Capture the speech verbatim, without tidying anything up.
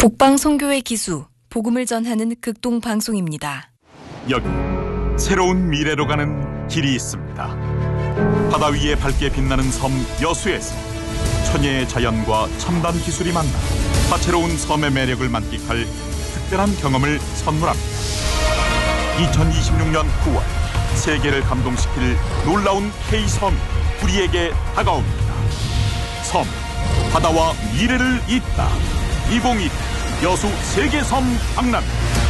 복방 선교의 기수, 복음을 전하는 극동 방송입니다. 여기 새로운 미래로 가는 길이 있습니다. 바다 위에 밝게 빛나는 섬 여수에서 천혜의 자연과 첨단 기술이 만나 다채로운 섬의 매력을 만끽할 특별한 경험을 선물합니다. 이천이십육 년 구월 세계를 감동시킬 놀라운 K섬이 우리에게 다가옵니다. 섬, 바다와 미래를 잇다. 이천이십 여수 세계섬 박람.